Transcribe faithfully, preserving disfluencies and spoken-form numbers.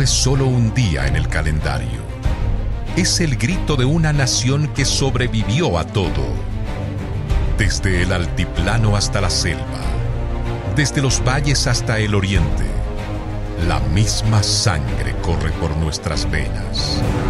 es solo un día en el calendario. Es el grito de una nación que sobrevivió a todo. Desde el altiplano hasta la selva, desde los valles hasta el oriente, la misma sangre corre por nuestras venas.